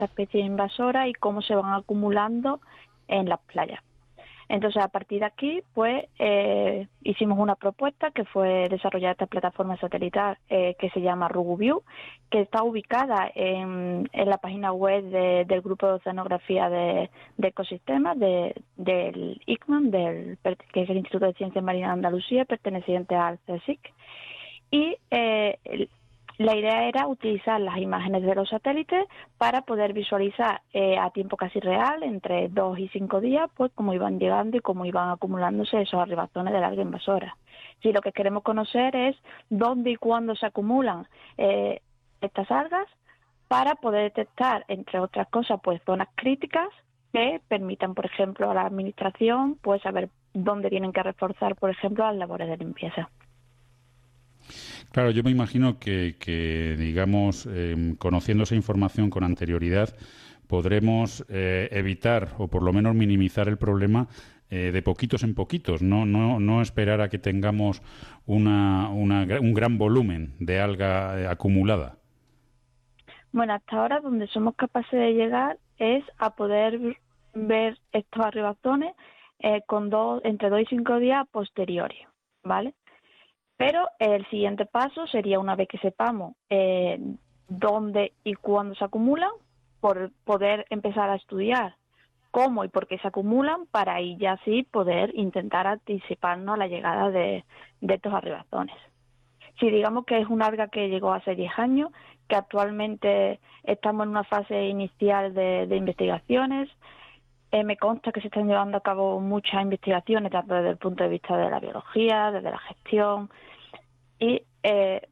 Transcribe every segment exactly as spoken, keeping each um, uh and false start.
esta especie invasora y cómo se van acumulando en las playas. Entonces, a partir de aquí, pues, eh, hicimos una propuesta que fue desarrollar esta plataforma satelital eh, que se llama RuguView, que está ubicada en, en la página web de, del Grupo de Oceanografía de, de Ecosistemas de, del I C M A N, del, que es el Instituto de Ciencias Marinas de Andalucía, perteneciente al CSIC. Y eh, el, la idea era utilizar las imágenes de los satélites para poder visualizar eh, a tiempo casi real, entre dos y cinco días, pues cómo iban llegando y cómo iban acumulándose esos arribazones de alga invasora. Si lo que queremos conocer es dónde y cuándo se acumulan eh, estas algas, para poder detectar, entre otras cosas, pues zonas críticas que permitan, por ejemplo, a la administración pues saber dónde tienen que reforzar, por ejemplo, las labores de limpieza. Claro, yo me imagino que, que digamos, eh, conociendo esa información con anterioridad, podremos eh, evitar o por lo menos minimizar el problema eh, de poquitos en poquitos, no, no, no esperar a que tengamos una, una, un gran volumen de alga eh, acumulada. Bueno, hasta ahora donde somos capaces de llegar es a poder ver estos arribazones eh, con dos, entre dos y cinco días posteriores, ¿vale? Pero el siguiente paso sería, una vez que sepamos eh, dónde y cuándo se acumulan, por poder empezar a estudiar cómo y por qué se acumulan, para ahí ya sí poder intentar anticiparnos a la llegada de, de estos arribazones. Si digamos que es un alga que llegó hace diez años, que actualmente estamos en una fase inicial de, de investigaciones, Eh, me consta que se están llevando a cabo muchas investigaciones, tanto desde el punto de vista de la biología, desde la gestión, y eh,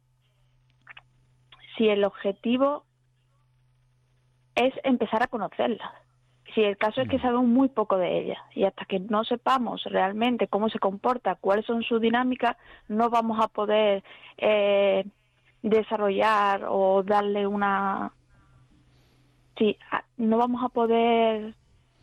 si el objetivo es empezar a conocerlas. Si el caso es que sabemos muy poco de ellas, y hasta que no sepamos realmente cómo se comporta, cuáles son sus dinámicas, no vamos a poder eh, desarrollar o darle una... Sí, no vamos a poder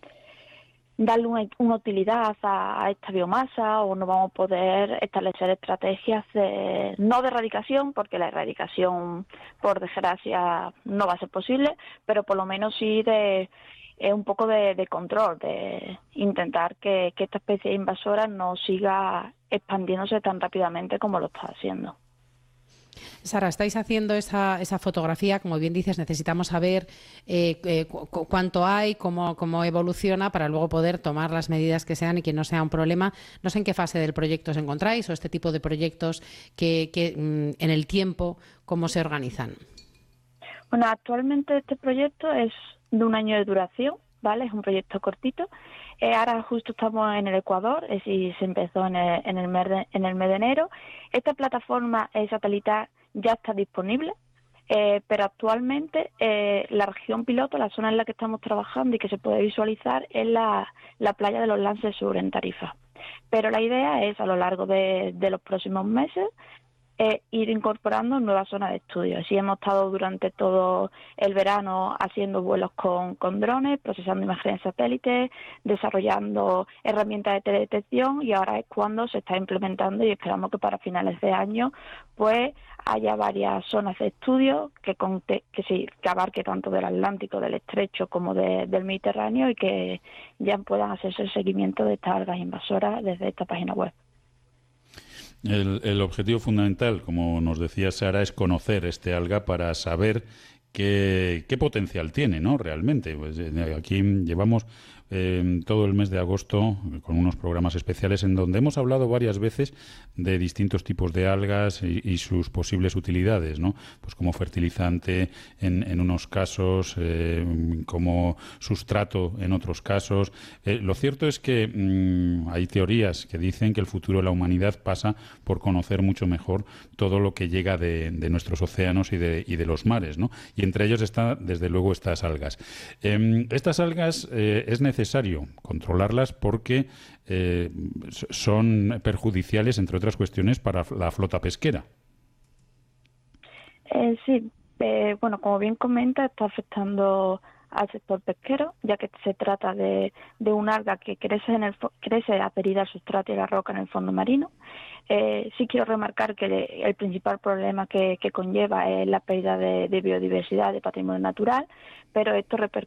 darle una, una utilidad a, a esta biomasa, o no vamos a poder establecer estrategias de, no de erradicación, porque la erradicación, por desgracia, no va a ser posible, pero por lo menos sí de eh, un poco de, de control, de intentar que, que esta especie invasora no siga expandiéndose tan rápidamente como lo está haciendo. Sara, estáis haciendo esa, esa fotografía, como bien dices, necesitamos saber eh, eh, cu cuánto hay, cómo, cómo evoluciona, para luego poder tomar las medidas que sean y que no sea un problema. No sé en qué fase del proyecto os encontráis, o este tipo de proyectos que, que mm, en el tiempo, cómo se organizan. Bueno, actualmente este proyecto es de un año de duración, ¿vale? Es un proyecto cortito. Eh, ahora justo estamos en el Ecuador, es decir, se empezó en el, en el mes de, en el mes de enero. Esta plataforma eh, satelital ya está disponible, eh, pero actualmente eh, la región piloto, la zona en la que estamos trabajando y que se puede visualizar, es la, la playa de los Lances Sur, en Tarifa. Pero la idea es, a lo largo de, de los próximos meses, Eh, ir incorporando nuevas zonas de estudio. Así hemos estado durante todo el verano haciendo vuelos con, con drones, procesando imágenes satélites, desarrollando herramientas de teledetección, y ahora es cuando se está implementando, y esperamos que para finales de año pues haya varias zonas de estudio que, conte, que, sí, que abarque tanto del Atlántico, del Estrecho, como de, del Mediterráneo, y que ya puedan hacerse el seguimiento de estas algas invasoras desde esta página web. El, el objetivo fundamental, como nos decía Sara, es conocer este alga para saber qué, qué potencial tiene, ¿no? Realmente. Pues, eh, aquí llevamos eh, todo el mes de agosto con unos programas especiales en donde hemos hablado varias veces de distintos tipos de algas y, y sus posibles utilidades, ¿no? Pues como fertilizante en, en unos casos, eh, como sustrato en otros casos. Eh, lo cierto es que mmm, hay teorías que dicen que el futuro de la humanidad pasa por conocer mucho mejor todo lo que llega de, de nuestros océanos y de, y de los mares, ¿no? Y entre ellos está, desde luego, estas algas. Eh, estas algas eh, es necesario controlarlas porque eh, son perjudiciales, entre otras cuestiones, para la flota pesquera. Eh, sí, eh, bueno, como bien comenta, está afectando al sector pesquero, ya que se trata de, de un alga que crece, en el, crece adherida al sustrato y a la roca en el fondo marino. Eh, sí quiero remarcar que le, el principal problema que, que conlleva es la pérdida de, de biodiversidad, de patrimonio natural, pero esto repercute